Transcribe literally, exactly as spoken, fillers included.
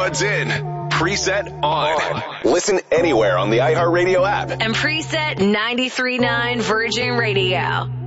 earbuds in. Preset on. Listen anywhere on the iHeartRadio app. And Preset ninety-three point nine Virgin Radio.